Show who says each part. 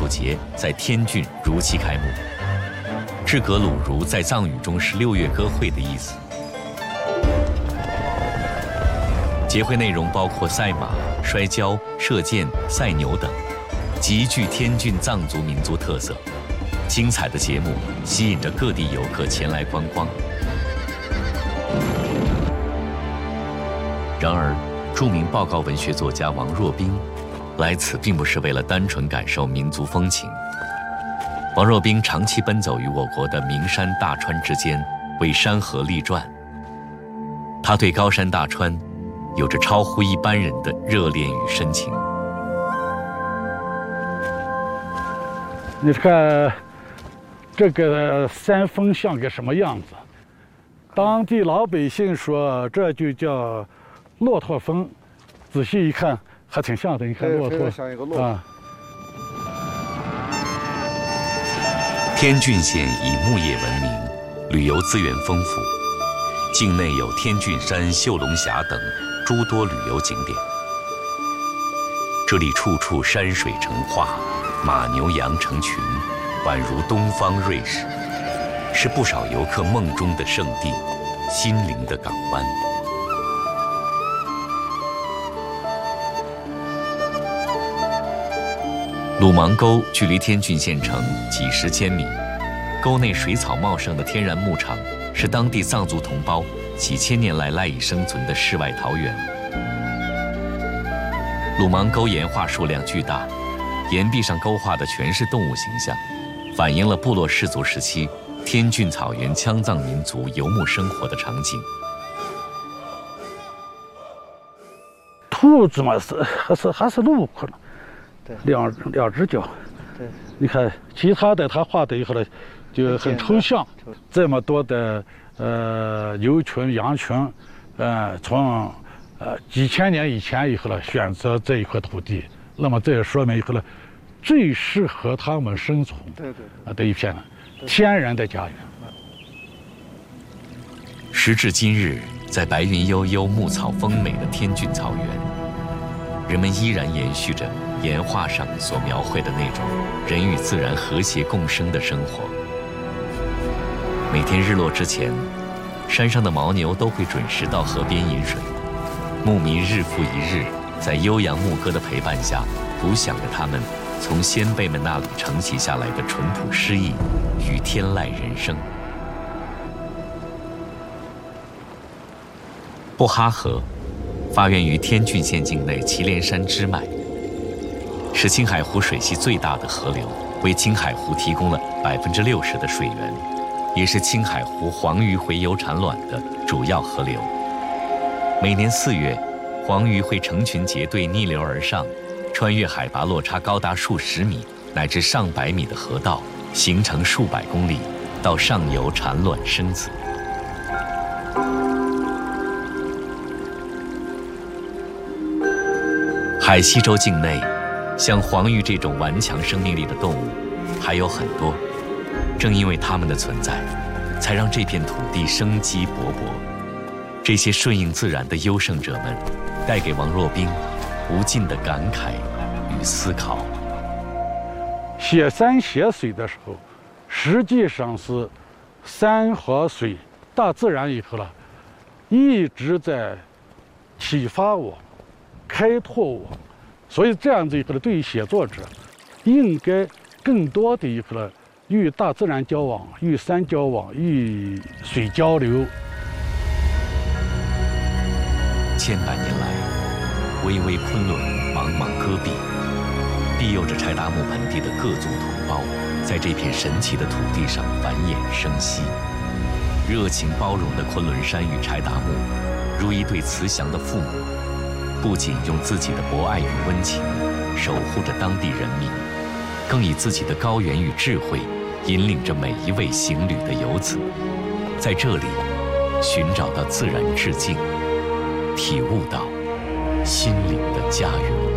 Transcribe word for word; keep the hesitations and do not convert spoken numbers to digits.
Speaker 1: 节在天峻如期开幕。至格鲁如在藏语中是六月歌会的意思。节会内容包括赛马、摔跤、射箭、赛牛等，极具天峻藏族民族特色。精彩的节目吸引着各地游客前来观光。然而，著名报告文学作家王若宾来此并不是为了单纯感受民族风情。王若宾长期奔走于我国的名山大川之间，为山河立传。他对高山大川有着超乎一般人的热恋与深情。
Speaker 2: 你看这个山峰像个什么样子？当地老百姓说这就叫骆驼峰，仔细一看还挺像的。你看骆驼，
Speaker 3: 像一个骆驼
Speaker 2: 啊。
Speaker 1: 天峻县以牧业闻名，旅游资源丰富，境内有天峻山、秀龙峡等诸多旅游景点。这里处处山水成画，马牛羊成群，宛如东方瑞士，是不少游客梦中的圣地，心灵的港湾。鲁芒沟距离天峻县城几十千米，沟内水草茂盛的天然牧场是当地藏族同胞几千年来赖以生存的世外桃源。鲁芒沟岩画数量巨大，岩壁上勾画的全是动物形象，反映了部落氏族时期天峻草原羌藏民族游牧生活的场景。
Speaker 2: 兔子嘛是还是还是鹿可能。两两只脚，
Speaker 3: 对，
Speaker 2: 你看其他的他画的以后呢，就很抽象。这么多的呃牛群、羊群，呃，从呃几千年以前以后呢，选择这一块土地，那么这也说明以后呢，最适合他们生存
Speaker 3: 对对
Speaker 2: 啊的一片天然的家园。
Speaker 1: 时至今日，在白云悠悠、牧草丰美的天峻草原，人们依然延续着岩画上所描绘的那种人与自然和谐共生的生活。每天日落之前，山上的牦牛都会准时到河边饮水，牧民日复一日在悠扬牧歌的陪伴下，谱响着他们从先辈们那里承袭下来的淳朴诗意与天籁人生。布哈河发源于天峻县境内祁连山支脉，是青海湖水系最大的河流，为青海湖提供了百分之六十的水源，也是青海湖黄鱼洄游产卵的主要河流。每年四月，黄鱼会成群结队逆流而上，穿越海拔落差高达数十米乃至上百米的河道，行程数百公里，到上游产卵生子。海西州境内，像黄鱼这种顽强生命力的动物还有很多，正因为它们的存在，才让这片土地生机勃勃。这些顺应自然的优胜者们，带给王若宾无尽的感慨与思考。
Speaker 2: 写山写水的时候，实际上是山和水、大自然以后了，一直在启发我、开拓我。所以这样子以后呢，对于写作者，应该更多的以后呢，与大自然交往，与山交往，与水交流。
Speaker 1: 千百年来，巍巍昆仑，茫茫戈壁，庇佑着柴达木盆地的各族同胞，在这片神奇的土地上繁衍生息。热情包容的昆仑山与柴达木，如一对慈祥的父母，不仅用自己的博爱与温情守护着当地人民，更以自己的高原与智慧引领着每一位行旅的游子，在这里寻找到自然致敬，体悟到心灵的家园。